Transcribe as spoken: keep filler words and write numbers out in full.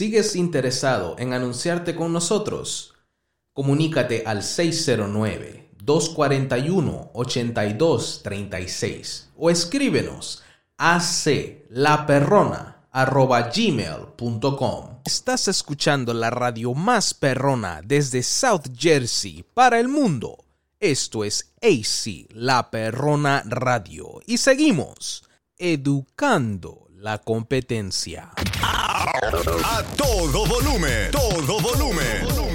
¿Sigues interesado en anunciarte con nosotros? Comunícate al seis cero nueve, dos cuatro uno, ocho dos tres seis o escríbenos a aclaperrona arroba gmail punto com. Estás escuchando la radio más perrona desde South Jersey para el mundo. Esto es A C, La Perrona Radio. Y seguimos educando la competencia. A todo volumen, todo volumen.